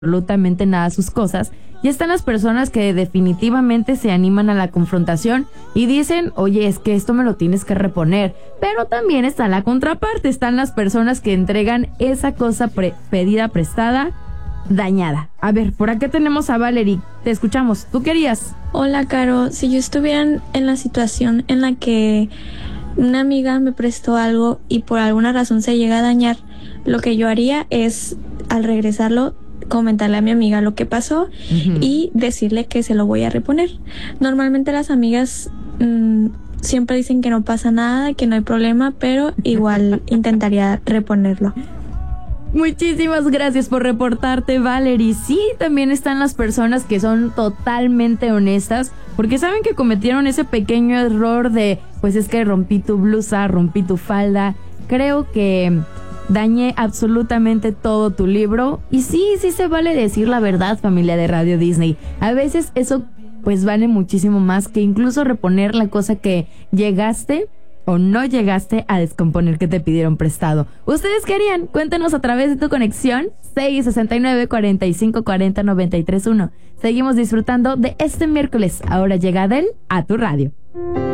absolutamente nada a sus cosas, y están las personas que definitivamente se animan a la confrontación y dicen, oye, es que esto me lo tienes que reponer. Pero también está la contraparte, están las personas que entregan esa cosa pedida prestada, dañada. A ver, por acá tenemos a Valerie, te escuchamos, ¿tú querías? Hola, Caro, si yo estuviera en la situación en la que una amiga me prestó algo y por alguna razón se llega a dañar, lo que yo haría es, al regresarlo, comentarle a mi amiga lo que pasó y decirle que se lo voy a reponer. Normalmente las amigas siempre dicen que no pasa nada, que no hay problema, pero igual intentaría reponerlo. Muchísimas gracias por reportarte, Valerie. Sí, también están las personas que son totalmente honestas porque saben que cometieron ese pequeño error de, pues es que rompí tu blusa, rompí tu falda, creo que dañé absolutamente todo tu libro. Y sí se vale decir la verdad, familia de Radio Disney. A veces eso pues vale muchísimo más que incluso reponer la cosa que llegaste o no llegaste a descomponer que te pidieron prestado. ¿Ustedes querían? Cuéntenos a través de tu conexión 669-4540-931. Seguimos disfrutando de este miércoles. Ahora llega Adele a tu radio.